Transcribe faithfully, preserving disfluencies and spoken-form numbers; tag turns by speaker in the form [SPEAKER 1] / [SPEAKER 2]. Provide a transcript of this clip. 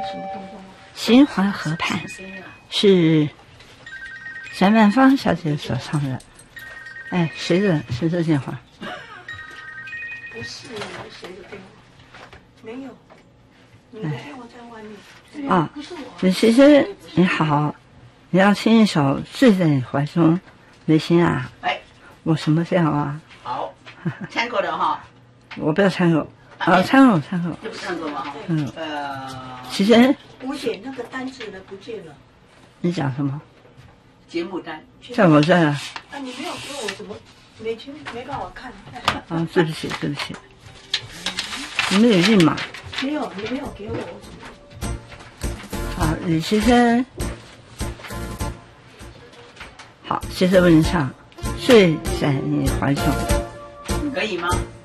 [SPEAKER 1] 什么东东啊？
[SPEAKER 2] 新华河畔是翟曼芳小姐所唱的。哎，谁的谁的电话？
[SPEAKER 1] 不是谁的电话？没有，你的电话在外面。啊，不是我。
[SPEAKER 2] 李先生你好，你要听一首《醉在你怀中》，雷欣啊。哎，我什么电话？
[SPEAKER 3] 好，参考的哈。
[SPEAKER 2] 我不要参考。啊，参考参考。
[SPEAKER 3] 这不参考吗？
[SPEAKER 2] 嗯。
[SPEAKER 3] 呃。
[SPEAKER 2] 其实。
[SPEAKER 1] 吴姐那个单子呢不见了。
[SPEAKER 2] 你讲什么？
[SPEAKER 3] 节目单。
[SPEAKER 2] 在我这儿啊。
[SPEAKER 1] 啊，你没有给我怎么没听没办法看？
[SPEAKER 2] 啊，对不起对不起。你们有印吗？
[SPEAKER 1] 没有，你没有给我。
[SPEAKER 2] 好，李先生。好，接着问你唱《睡在你怀中》。
[SPEAKER 3] 可以吗？